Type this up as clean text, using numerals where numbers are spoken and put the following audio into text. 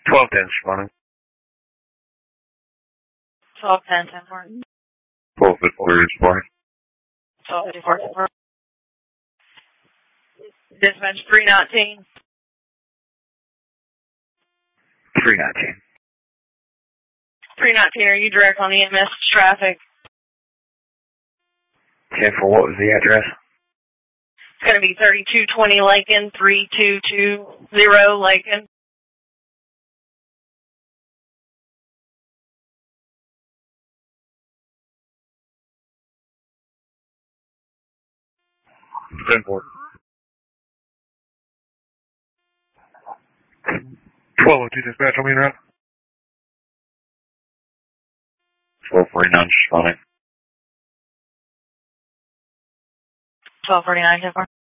1210 responding. 1210, 10-4. 1254 responding. 1254, 10-4. Dispatch 319. 319. 319, are you direct on EMS traffic? 10 for what was the address? It's going to be 3220 Lincoln, 3220 Lincoln. Ten for. 1202 dispatch, how many round? 1249 responding. 1249, 10-4.